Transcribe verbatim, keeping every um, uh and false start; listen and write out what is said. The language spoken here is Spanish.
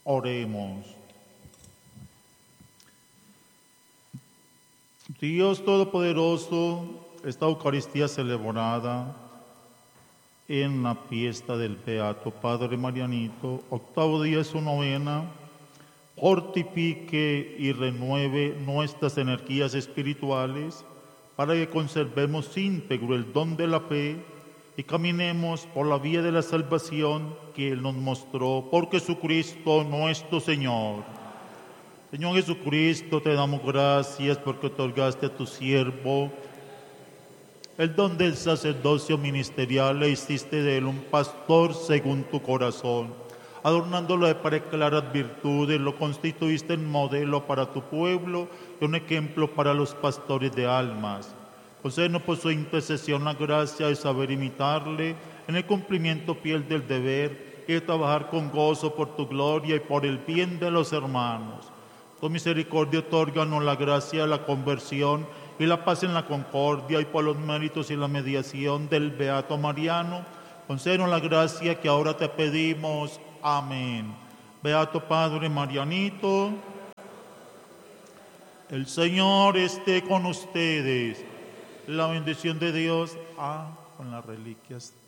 Oremos. Dios Todopoderoso, esta Eucaristía celebrada en la fiesta del Beato Padre Marianito, octavo día de su novena, fortifique y renueve nuestras energías espirituales para que conservemos íntegro el don de la fe y caminemos por la vía de la salvación que Él nos mostró por Jesucristo nuestro Señor. Señor Jesucristo, te damos gracias porque otorgaste a tu siervo el don del sacerdocio ministerial, le hiciste de él un pastor según tu corazón. Adornándolo de preclaras virtudes, lo constituiste en modelo para tu pueblo y un ejemplo para los pastores de almas. Concédenos por su intercesión la gracia de saber imitarle en el cumplimiento fiel del deber y de trabajar con gozo por tu gloria y por el bien de los hermanos. Tu misericordia otórganos la gracia de la conversión y la paz en la concordia, y por los méritos y la mediación del Beato Mariano, concédenos la gracia que ahora te pedimos. Amén. Beato Padre Marianito, el Señor esté con ustedes. La bendición de Dios, ah, con las reliquias